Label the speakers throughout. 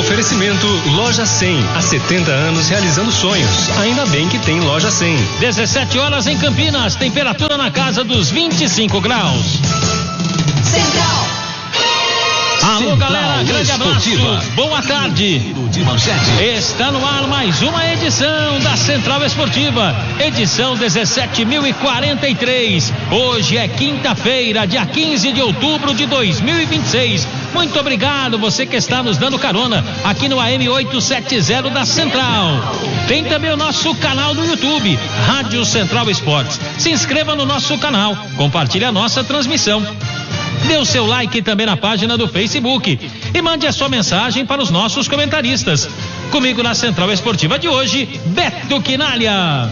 Speaker 1: Oferecimento Loja 100, há 70 anos realizando sonhos. Ainda bem que tem Loja 100.
Speaker 2: 17 horas em Campinas, temperatura na casa dos 25 graus.
Speaker 3: Central.
Speaker 2: Alô, galera, grande abraço, boa tarde. Está no ar mais uma edição da Central Esportiva, edição 17.043. Hoje é quinta-feira, dia 15 de outubro de 2026. Muito obrigado você que está nos dando carona aqui no AM 870 da Central. Tem também o nosso canal do YouTube, Rádio Central Esportes. Se inscreva no nosso canal, compartilhe a nossa transmissão. Dê o seu like também na página do Facebook e mande a sua mensagem para os nossos comentaristas. Comigo na Central Esportiva de hoje, Beto Quinalha.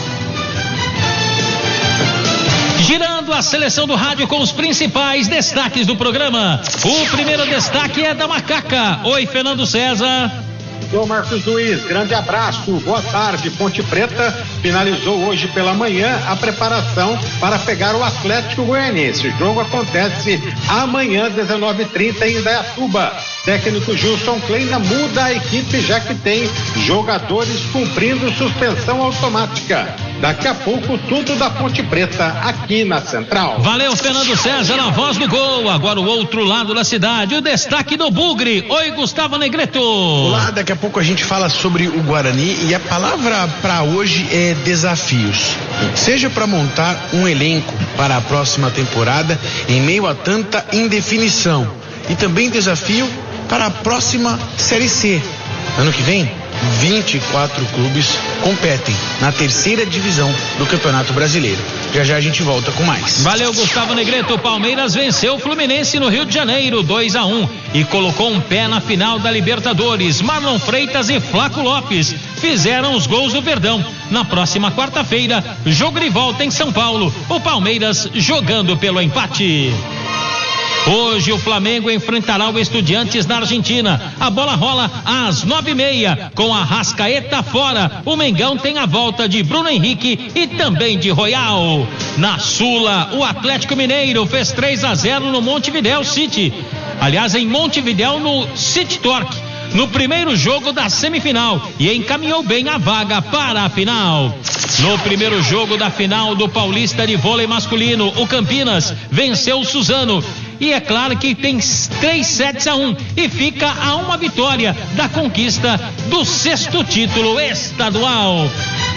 Speaker 2: Girando a seleção do rádio com os principais destaques do programa. O primeiro destaque é da Macaca. Oi, Fernando César.
Speaker 4: Ô Marcos Luiz, grande abraço, boa tarde. Ponte Preta finalizou hoje pela manhã a preparação para pegar o Atlético Goianiense. O jogo acontece amanhã, 19h30, em Indaiatuba. Técnico Gilson Kleina muda a equipe, já que tem jogadores cumprindo suspensão automática. Daqui a pouco, tudo da Ponte Preta, aqui na Central.
Speaker 2: Valeu, Fernando César, a voz do gol. Agora o outro lado da cidade, o destaque do Bugre. Oi, Gustavo Negreto.
Speaker 5: Olá, daqui a pouco a gente fala sobre o Guarani e a palavra para hoje é desafios. Seja para montar um elenco para a próxima temporada em meio a tanta indefinição e também desafio para a próxima Série C. Ano que vem, 24 clubes competem na terceira divisão do Campeonato Brasileiro. Já a gente volta com mais.
Speaker 2: Valeu, Gustavo Negreto. O Palmeiras venceu o Fluminense no Rio de Janeiro, 2-1, e colocou um pé na final da Libertadores. Marlon Freitas e Flaco Lopes fizeram os gols do Verdão. Na próxima quarta-feira, jogo de volta em São Paulo. O Palmeiras jogando pelo empate. Hoje o Flamengo enfrentará o Estudiantes na Argentina. A bola rola às 9h30 com a Arrascaeta fora. O Mengão tem a volta de Bruno Henrique e também de Royal. Na Sula, o Atlético Mineiro fez 3-0 no Montevidéu City. Aliás, em Montevidéu, no City Torque, no primeiro jogo da semifinal, e encaminhou bem a vaga para a final. No primeiro jogo da final do Paulista de vôlei masculino, o Campinas venceu o Suzano. E é claro que tem 3-1 e fica a uma vitória da conquista do 6º título estadual.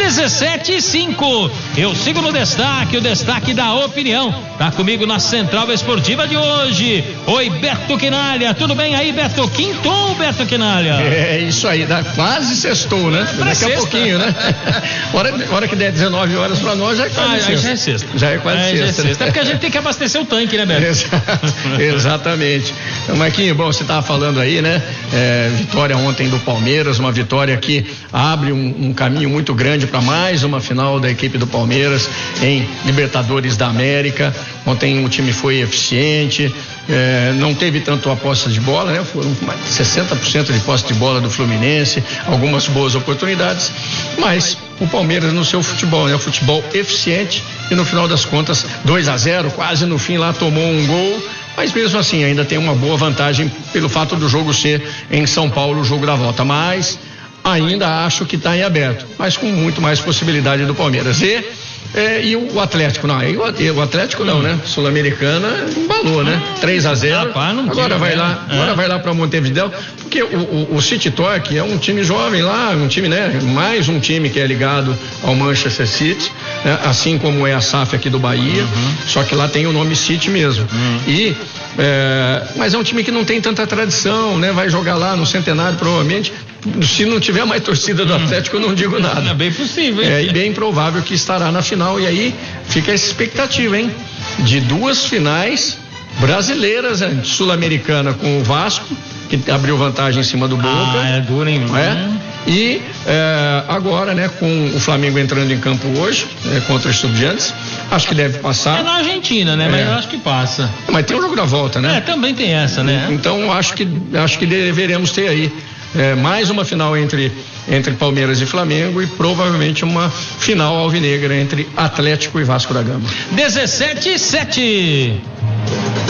Speaker 2: 17-5. Eu sigo no destaque, o destaque da opinião. Tá comigo na Central Esportiva de hoje. Oi, Beto Quinalha. Tudo bem aí, Beto? Quintou, Beto Quinalha?
Speaker 6: É isso aí, quase sextou, né? Daqui a pouquinho, né? hora que der 19 horas pra nós, já é quase sexta.
Speaker 2: Já é sexta.
Speaker 6: Já é quase sexta.
Speaker 2: Já é sexta. É porque a gente tem que abastecer o tanque, né, Beto?
Speaker 6: Exatamente. Então, Marquinho, bom, você estava falando aí, né? Vitória ontem do Palmeiras, uma vitória que abre um caminho muito grande para mais uma final da equipe do Palmeiras em Libertadores da América. Ontem o time foi eficiente, não teve tanto a posse de bola, né? Foram mais de 60% de posse de bola do Fluminense, algumas boas oportunidades, mas o Palmeiras no seu futebol, né? O futebol eficiente e no final das contas 2-0, quase no fim lá tomou um gol. Mas mesmo assim ainda tem uma boa vantagem pelo fato do jogo ser em São Paulo, o jogo da volta, mas ainda acho que está em aberto, mas com muito mais possibilidade do Palmeiras. E o Atlético não, o Atlético não, né? Sul-Americana embalou, né? 3-0. Agora vai lá para Montevidéu, porque o City Torque é um time jovem lá, um time, né? Mais um time que é ligado ao Manchester City, né? Assim como é a SAF aqui do Bahia, só que lá tem o nome City mesmo. Mas é um time que não tem tanta tradição, né? Vai jogar lá no Centenário provavelmente. Se não tiver mais torcida do Atlético, eu não digo nada.
Speaker 2: É bem possível, hein?
Speaker 6: É bem provável que estará na final, e aí fica essa expectativa, hein? De duas finais brasileiras, né? Sul-Americana com o Vasco, que abriu vantagem em cima do Boca.
Speaker 2: É duro, hein?
Speaker 6: E agora, né, com o Flamengo entrando em campo hoje, contra os Estudiantes, acho que deve passar.
Speaker 2: É na Argentina, né? Mas eu acho que passa.
Speaker 6: Mas tem o jogo da volta, né?
Speaker 2: Também tem essa, né?
Speaker 6: Então acho que deveremos ter aí mais uma final entre Palmeiras e Flamengo, e provavelmente uma final alvinegra entre Atlético e Vasco da Gama.
Speaker 2: 17-7.